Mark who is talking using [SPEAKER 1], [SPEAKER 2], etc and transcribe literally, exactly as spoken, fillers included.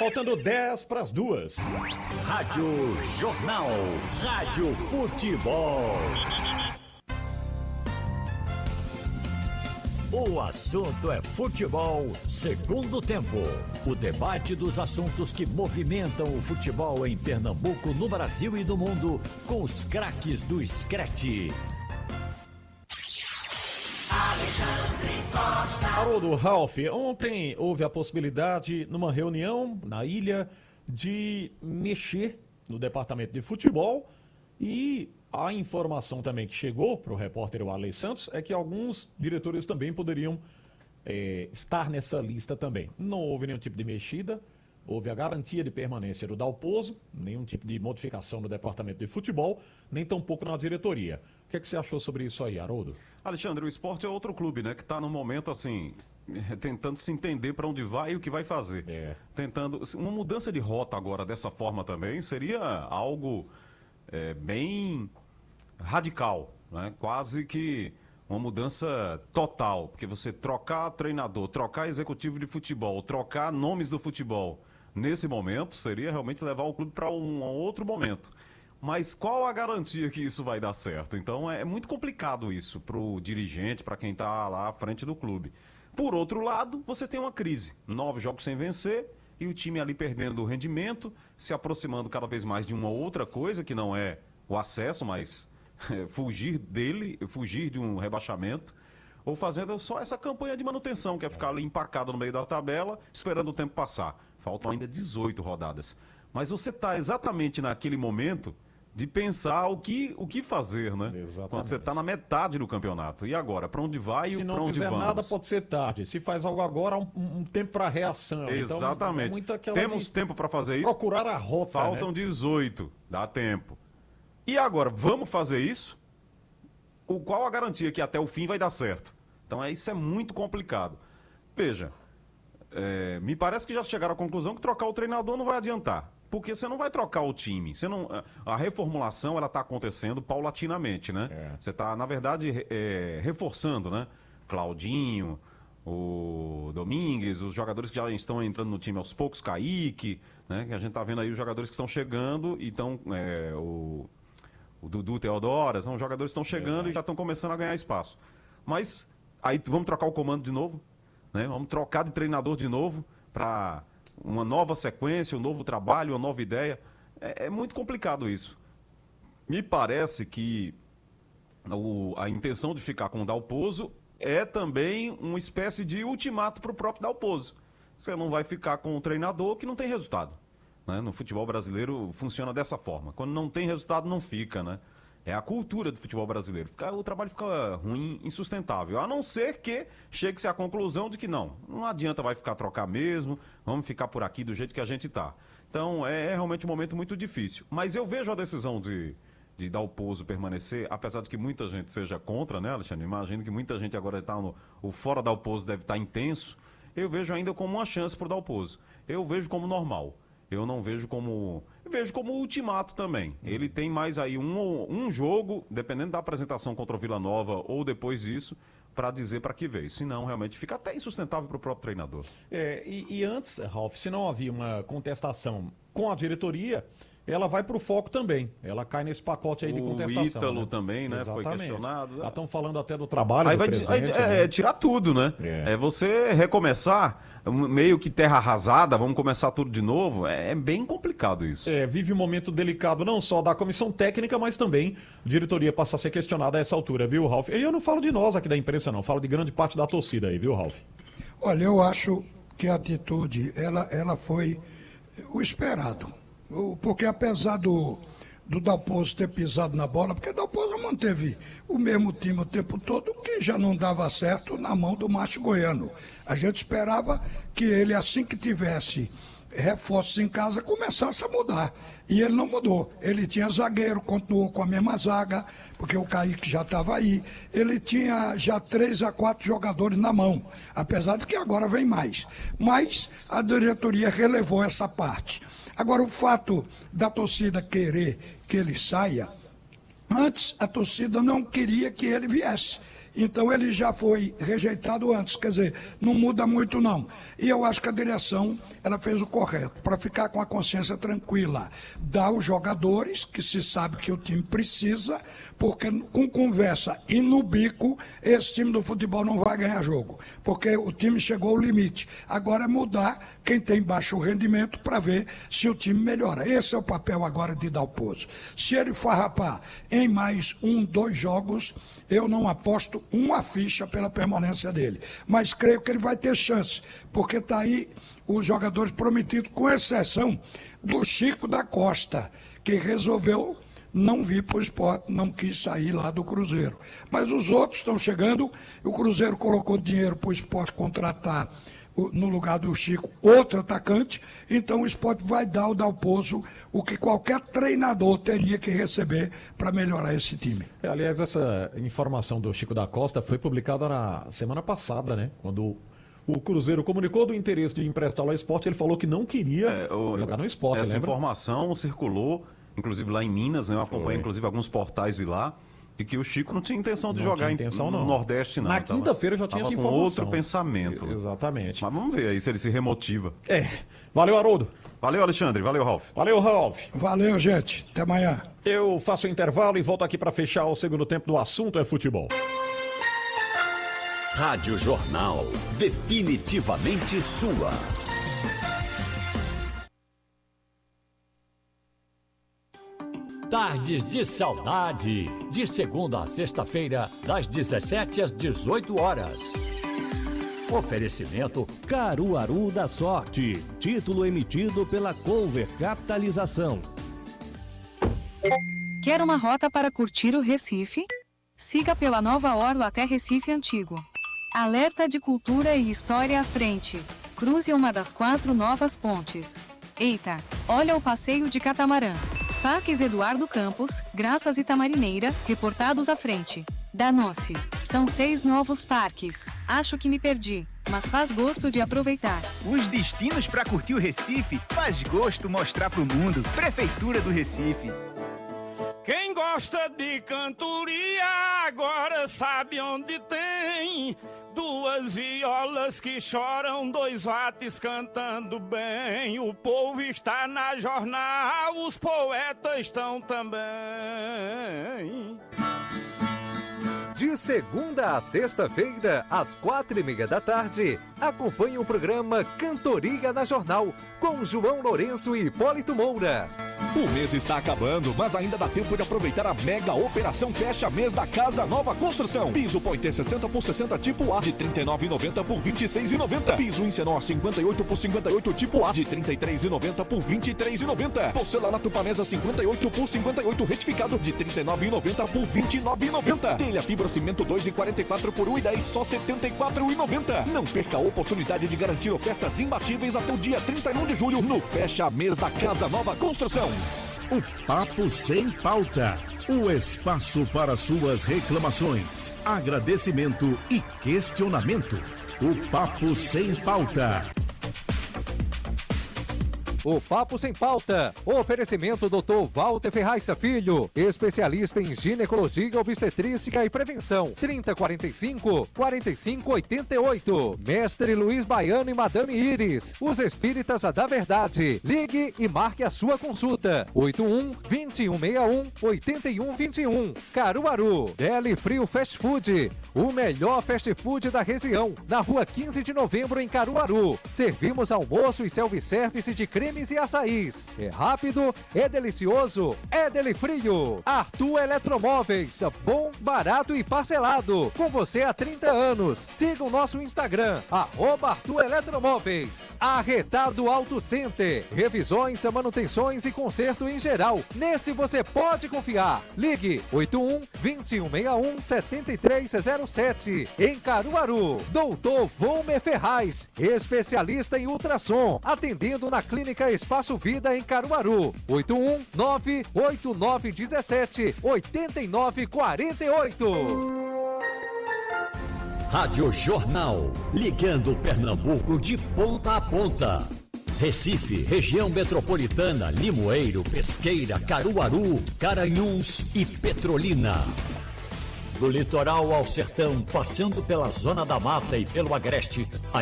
[SPEAKER 1] faltando dez para as duas.
[SPEAKER 2] Rádio Jornal. Rádio Futebol. O assunto é futebol, segundo tempo. O debate dos assuntos que movimentam o futebol em Pernambuco, no Brasil e no mundo, com os craques do Screte.
[SPEAKER 1] Alexandre Costa. Haroldo, Ralf, ontem houve a possibilidade, numa reunião na ilha, de mexer no departamento de futebol e a informação também que chegou para o repórter Warley Santos é que alguns diretores também poderiam é, estar nessa lista também. Não houve nenhum tipo de mexida, houve a garantia de permanência do Dalpozo, nenhum tipo de modificação no departamento de futebol, nem tampouco na diretoria. O que é que você achou sobre isso aí, Haroldo?
[SPEAKER 3] Alexandre, o Sport é outro clube, né, que está no momento assim, tentando se entender para onde vai e o que vai fazer.
[SPEAKER 1] É.
[SPEAKER 3] Tentando, uma mudança de rota agora dessa forma também seria algo é, bem radical, né? Quase que uma mudança total, porque você trocar treinador, trocar executivo de futebol, trocar nomes do futebol, nesse momento seria realmente levar o clube para um, um outro momento. Mas qual a garantia que isso vai dar certo? Então é muito complicado isso para o dirigente, para quem está lá à frente do clube. Por outro lado, você tem uma crise, nove jogos sem vencer e o time ali perdendo o rendimento, se aproximando cada vez mais de uma outra coisa que não é o acesso, mas fugir dele, fugir de um rebaixamento, ou fazendo só essa campanha de manutenção, que é ficar ali empacado no meio da tabela, esperando o tempo passar. Faltam ainda dezoito rodadas. Mas você está exatamente naquele momento de pensar o que, o que fazer, né?
[SPEAKER 1] Exatamente.
[SPEAKER 3] Quando você está na metade do campeonato. E agora, para onde vai e
[SPEAKER 1] Se
[SPEAKER 3] para
[SPEAKER 1] não
[SPEAKER 3] onde
[SPEAKER 1] fizer
[SPEAKER 3] vamos?
[SPEAKER 1] nada, pode ser tarde. Se faz algo agora, um, um tempo para reação.
[SPEAKER 3] Exatamente.
[SPEAKER 1] Então, é muito aquela
[SPEAKER 3] Temos
[SPEAKER 1] de
[SPEAKER 3] tempo para fazer isso?
[SPEAKER 1] procurar a rota,
[SPEAKER 3] Faltam
[SPEAKER 1] né?
[SPEAKER 3] dezoito, dá tempo. E agora, vamos fazer isso? O, qual a garantia que até o fim vai dar certo? Então é, isso é muito complicado. Veja, é, me parece que já chegaram à conclusão que trocar o treinador não vai adiantar. Porque você não vai trocar o time. Você não, a reformulação ela está acontecendo paulatinamente, né?
[SPEAKER 1] É.
[SPEAKER 3] Você está, na verdade, é, reforçando, né? Claudinho, o Domingues, os jogadores que já estão entrando no time aos poucos, Kaique, né? Que a gente está vendo aí os jogadores que estão chegando e estão... É, o, o Dudu, Teodora, são jogadores que estão chegando Exato. E já estão começando a ganhar espaço. Mas aí vamos trocar o comando de novo, né? Vamos trocar de treinador de novo para uma nova sequência, um novo trabalho, uma nova ideia. É, é muito complicado isso. Me parece que o, a intenção de ficar com o Dalpozo é também uma espécie de ultimato para o próprio Dalpozo. Você não vai ficar com um treinador que não tem resultado. Né? No futebol brasileiro funciona dessa forma. Quando não tem resultado, não fica, né? É a cultura do futebol brasileiro. Fica, o trabalho fica ruim, insustentável. A não ser que chegue-se à conclusão de que não, não adianta, vai ficar trocar mesmo, vamos ficar por aqui do jeito que a gente está. Então é, é realmente um momento muito difícil. Mas eu vejo a decisão de, de Dalpozo permanecer, apesar de que muita gente seja contra, né, Alexandre? Imagino que muita gente agora está no. O fora Dalpozo deve estar intenso. Eu vejo ainda como uma chance para o Dalpozo. Eu vejo como normal. Eu não vejo como... Eu vejo como ultimato também. Ele tem mais aí um, um jogo, dependendo da apresentação contra o Vila Nova ou depois disso, para dizer para que veio. Senão, realmente, fica até insustentável para o próprio treinador.
[SPEAKER 1] É, e, e antes, Ralf, se não havia uma contestação com a diretoria, ela vai para o foco também. Ela cai nesse pacote aí de contestação.
[SPEAKER 3] O Ítalo,
[SPEAKER 1] né?
[SPEAKER 3] também, né?
[SPEAKER 1] Exatamente.
[SPEAKER 3] Foi questionado.
[SPEAKER 1] Já estão falando até do trabalho
[SPEAKER 3] aí
[SPEAKER 1] do
[SPEAKER 3] vai
[SPEAKER 1] presidente.
[SPEAKER 3] aí, é,
[SPEAKER 1] né?
[SPEAKER 3] é tirar tudo, né?
[SPEAKER 1] É.
[SPEAKER 3] É você recomeçar, meio que terra arrasada, vamos começar tudo de novo. É, é bem complicado isso.
[SPEAKER 1] É, vive um momento delicado não só da comissão técnica, mas também a diretoria passa a ser questionada a essa altura, viu, Ralf? E eu não falo de nós aqui da imprensa, não. Falo de grande parte da torcida aí, viu, Ralf?
[SPEAKER 4] Olha, eu acho que a atitude, ela, ela foi o esperado. O- Porque apesar do, do Dalpozo ter pisado na bola, porque Dalpozo manteve o mesmo time o tempo todo, que já não dava certo na mão do Márcio Goiano. A gente esperava que ele, assim que tivesse reforços em casa, começasse a mudar. E ele não mudou. Ele tinha zagueiro, continuou com a mesma zaga, porque o Kaique já estava aí. Ele tinha já três a quatro jogadores na mão, apesar de que agora vem mais. Mas a diretoria relevou essa parte. Agora, o fato da torcida querer que ele saia, antes a torcida não queria que ele viesse. Então ele já foi rejeitado antes, quer dizer, não muda muito não. E eu acho que a direção, ela fez o correto, para ficar com a consciência tranquila. Dá aos jogadores, que se sabe que o time precisa, porque com conversa e no bico, esse time do futebol não vai ganhar jogo, porque o time chegou ao limite. Agora é mudar quem tem baixo rendimento para ver se o time melhora. Esse é o papel agora de Dalpozo. Se ele farrapar em mais um, dois jogos, eu não aposto uma ficha pela permanência dele. Mas creio que ele vai ter chance, porque está aí os jogadores prometidos, com exceção do Chico da Costa, que resolveu não vir para o Sport, não quis sair lá do Cruzeiro. Mas os outros estão chegando, o Cruzeiro colocou dinheiro para o Sport contratar, no lugar do Chico, outro atacante, então o Sport vai dar ao Dalpozo o que qualquer treinador teria que receber para melhorar esse time.
[SPEAKER 1] É, aliás, essa informação do Chico da Costa foi publicada na semana passada, né? Quando o Cruzeiro comunicou do interesse de emprestá-lo ao Sport, ele falou que não queria é, o, jogar no Sport,
[SPEAKER 3] essa
[SPEAKER 1] lembra?
[SPEAKER 3] Informação circulou, inclusive lá em Minas, né? Eu acompanho
[SPEAKER 1] foi.
[SPEAKER 3] inclusive alguns portais de lá, e que o Chico não tinha intenção de
[SPEAKER 1] não
[SPEAKER 3] jogar
[SPEAKER 1] intenção,
[SPEAKER 3] em,
[SPEAKER 1] não.
[SPEAKER 3] no Nordeste, não.
[SPEAKER 1] Na quinta-feira já tinha essa informação.
[SPEAKER 3] Com outro pensamento.
[SPEAKER 1] Exatamente.
[SPEAKER 3] Mas vamos ver aí se ele se remotiva.
[SPEAKER 1] É. Valeu, Haroldo.
[SPEAKER 3] Valeu, Alexandre. Valeu, Ralf.
[SPEAKER 1] Valeu, Ralf.
[SPEAKER 4] Valeu, gente. Até amanhã.
[SPEAKER 1] Eu faço o intervalo e volto aqui para fechar o segundo tempo do Assunto é Futebol.
[SPEAKER 2] Rádio Jornal. Definitivamente sua. Tardes de Saudade, de segunda a sexta-feira, das dezessete às dezoito horas. Oferecimento
[SPEAKER 5] Caruaru da Sorte, título emitido pela Cover Capitalização.
[SPEAKER 6] Quer uma rota para curtir o Recife? Siga pela Nova Orla até Recife Antigo. Alerta de cultura e história à frente. Cruze uma das quatro novas pontes. Eita, olha o passeio de catamarã. Parques Eduardo Campos, Graças e Tamarineira, reportados à frente. Danou-se. São seis novos parques. Acho que me perdi, mas faz gosto de aproveitar.
[SPEAKER 7] Os destinos para curtir o Recife faz gosto mostrar pro mundo. Prefeitura do Recife.
[SPEAKER 8] Quem gosta de cantoria agora sabe onde tem duas violas que choram, dois vates cantando bem. O povo está na jornal, os poetas estão também.
[SPEAKER 9] De segunda a sexta-feira, às quatro e meia da tarde, acompanhe o programa Cantoria na Jornal, com João Lourenço e Hipólito Moura.
[SPEAKER 10] O mês está acabando, mas ainda dá tempo de aproveitar a mega operação Fecha Mês da Casa Nova Construção. Piso Pointer sessenta por sessenta tipo A de trinta e nove reais e noventa centavos por vinte e seis reais e noventa centavos. Piso Incenor cinquenta e oito por cinquenta e oito tipo A de trinta e três reais e noventa centavos por vinte e três reais e noventa centavos. Porcelanato Pamesa cinquenta e oito por cinquenta e oito retificado de trinta e nove reais e noventa centavos por vinte e nove reais e noventa centavos. Telha Fibra Cimento dois e quarenta e quatro por um e dez, só setenta e quatro reais e noventa centavos. Não perca a oportunidade de garantir ofertas imbatíveis até o dia trinta e um de julho no Fecha Mês da Casa Nova Construção.
[SPEAKER 11] O Papo Sem Pauta, o espaço para suas reclamações, agradecimento e questionamento. O Papo Sem Pauta.
[SPEAKER 9] O Papo Sem Pauta. Oferecimento doutor Walter Ferraiça Filho, especialista em ginecologia, obstetrícia e prevenção. trinta, quarenta e cinco, quarenta e cinco, oitenta e oito. Mestre Luiz Baiano e Madame Iris, os espíritas da verdade. Ligue e marque a sua consulta. oito um, vinte e um sessenta e um, oitenta e um vinte e um. Caruaru. Deli Frio Fast Food, o melhor fast food da região. Na rua quinze de novembro, em Caruaru. Servimos almoço e self-service de creme e açaís. É rápido, é delicioso, é Deli Frio. Arthur Eletromóveis, bom, barato e parcelado. Com você há trinta anos. Siga o nosso Instagram, arroba Arthur Eletromóveis. Arretado Auto Center, revisões, manutenções e conserto em geral. Nesse você pode confiar. Ligue oito um, vinte e um sessenta e um, setenta e três zero sete. Em Caruaru. Doutor Volmer Ferraz, especialista em ultrassom, atendendo na Clínica Espaço Vida em Caruaru. oito um, nove oito nove um sete, oito nove quatro oito.
[SPEAKER 2] Rádio Jornal, ligando Pernambuco de ponta a ponta. Recife, região metropolitana, Limoeiro, Pesqueira, Caruaru, Garanhuns e Petrolina. Do litoral ao sertão, passando pela zona da mata e pelo agreste, a